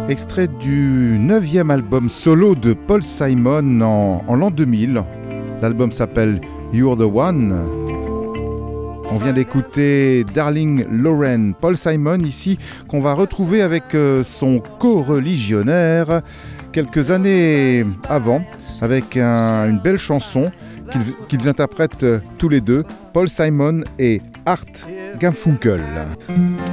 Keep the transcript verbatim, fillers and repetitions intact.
extrait du neuvième album solo de Paul Simon en, en l'an deux mille. L'album s'appelle You're the One. On vient d'écouter Darling Lauren, Paul Simon ici, qu'on va retrouver avec son co-religionnaire quelques années avant, avec un, une belle chanson qu'ils, qu'ils interprètent tous les deux, Paul Simon et Art Garfunkel.